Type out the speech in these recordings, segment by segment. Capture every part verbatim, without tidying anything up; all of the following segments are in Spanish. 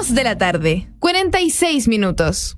dos de la tarde, cuarenta y seis minutos.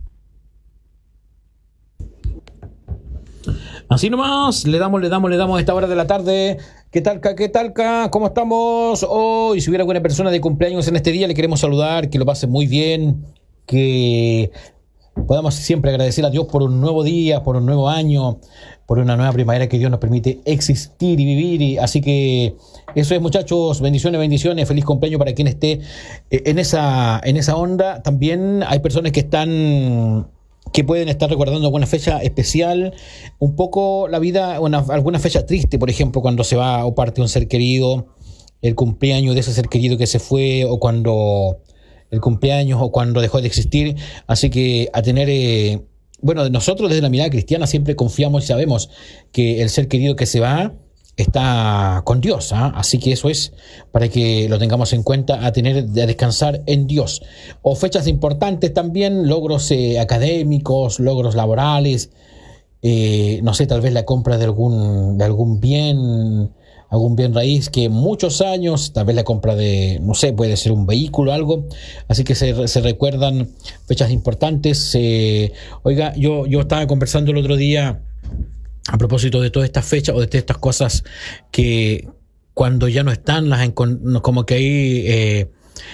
Así nomás, le damos, le damos, le damos a esta hora de la tarde. ¿Qué talca, qué talca? ¿Cómo estamos hoy? Si hubiera alguna persona de cumpleaños en este día, le queremos saludar, que lo pase muy bien, que podamos siempre agradecer a Dios por un nuevo día, por un nuevo año, por una nueva primavera que Dios nos permite existir y vivir. Y así que eso es, muchachos, bendiciones, bendiciones, feliz cumpleaños para quien esté en esa, en esa onda. También hay personas que están... que pueden estar recordando alguna fecha especial, un poco la vida, una, alguna fecha triste, por ejemplo, cuando se va o parte un ser querido, el cumpleaños de ese ser querido que se fue, o cuando el cumpleaños, o cuando dejó de existir. Así que a tener, eh, bueno, nosotros desde la mirada cristiana siempre confiamos y sabemos que el ser querido que se va está con Dios, ¿eh? Así que eso es para que lo tengamos en cuenta, a tener, a descansar en Dios. O fechas importantes también, logros eh, académicos, logros laborales, eh, no sé, tal vez la compra de algún, de algún bien, algún bien raíz que muchos años, tal vez la compra de, no sé, puede ser un vehículo o algo. Así que se, se recuerdan fechas importantes. Eh, oiga, yo, yo estaba conversando el otro día a propósito de todas estas fechas o de todas estas cosas que cuando ya no están, las encon- como que ahí eh,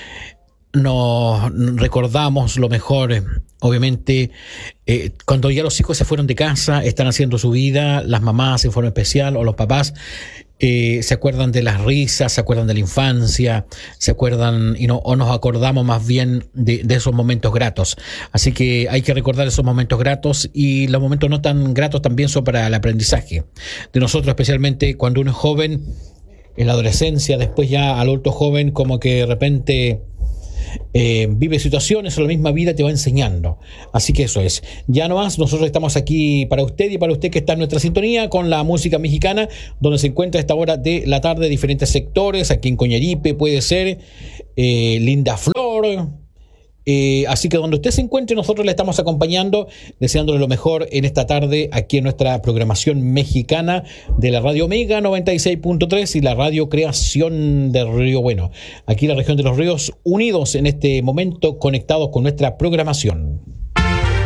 nos recordamos lo mejor. Obviamente, eh, cuando ya los hijos se fueron de casa, están haciendo su vida, las mamás en forma especial o los papás, eh, se acuerdan de las risas, se acuerdan de la infancia, se acuerdan y no, o nos acordamos más bien de, de esos momentos gratos. Así que hay que recordar esos momentos gratos, y los momentos no tan gratos también son para el aprendizaje de nosotros, especialmente cuando uno es joven, en la adolescencia, después ya al adulto joven, como que de repente Eh, vive situaciones o la misma vida te va enseñando. Así que eso es. Ya no más, nosotros estamos aquí para usted y para usted que está en nuestra sintonía con la música mexicana, donde se encuentra a esta hora de la tarde diferentes sectores, aquí en Coñaripe puede ser, eh, Linda Flor. Eh, así que donde usted se encuentre, nosotros le estamos acompañando, deseándole lo mejor en esta tarde aquí en nuestra programación mexicana de la Radio Omega noventa y seis punto tres y la Radio Creación de Río Bueno. Aquí en la región de los Ríos, unidos en este momento, conectados con nuestra programación.